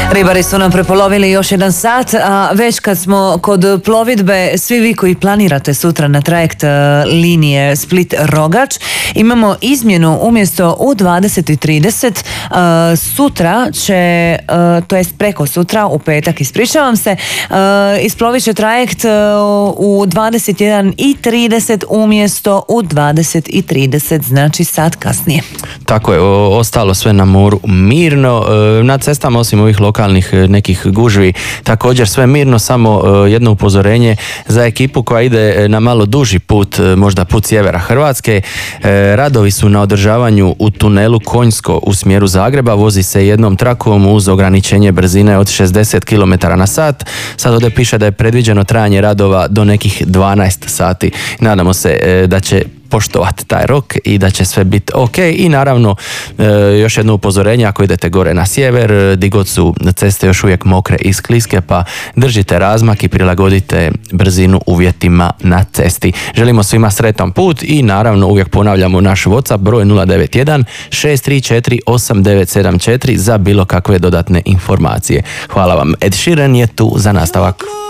Ribari su nam prepolovili još jedan sat, a već kad smo kod plovidbe, svi vi koji planirate sutra na trajekt linije Split-Rogač, imamo izmjenu umjesto u 20:30, sutra će, to jest preko sutra, u petak, ispričavam se, isplovit će trajekt u 21:30 umjesto u 20:30, znači sat kasnije. Tako je, ostalo sve na moru mirno, na cestama osim ovih lokalnih nekih gužvi, također sve mirno, samo jedno upozorenje za ekipu koja ide na malo duži put, možda put sjevera Hrvatske. Radovi su na održavanju u tunelu Konjsko u smjeru Zagreba, vozi se jednom trakom uz ograničenje brzine od 60 km/h. Sad ovdje piše da je predviđeno trajanje radova do nekih 12 sati. Nadamo se da će poštovati taj rok i da će sve biti ok. I naravno još jedno upozorenje, ako idete gore na sjever, di god su ceste još uvijek mokre i skliske, pa držite razmak i prilagodite brzinu uvjetima na cesti. Želimo svima sretan put i naravno uvijek ponavljamo naš WhatsApp broj 091 634 8974 za bilo kakve dodatne informacije. Hvala vam. Ed Sheeran je tu za nastavak.